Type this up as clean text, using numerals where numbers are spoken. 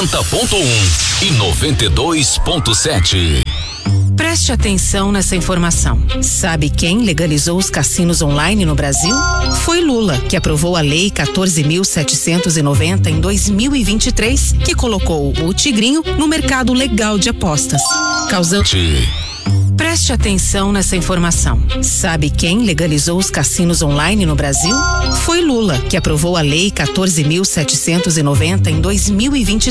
90.1 e 92.7. Preste atenção nessa informação. Sabe quem legalizou os cassinos online no Brasil? Foi Lula, que aprovou a Lei 14.790 em 2023, que colocou o Tigrinho no mercado legal de apostas, causando... Preste atenção nessa informação. Sabe quem legalizou os cassinos online no Brasil? Foi Lula, que aprovou a Lei 14.790 em 2023.